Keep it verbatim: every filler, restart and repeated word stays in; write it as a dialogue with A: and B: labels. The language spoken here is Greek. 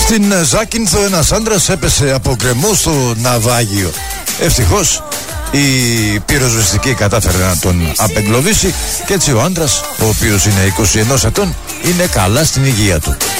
A: Στην Ζάκυνθο ένας άντρας έπεσε από γκρεμό στο ναυάγιο. Ευτυχώς η πυροσβεστική κατάφερε να τον απεγκλωβίσει και έτσι ο άντρας, ο οποίος είναι είκοσι ένα ετών, είναι καλά στην υγεία του.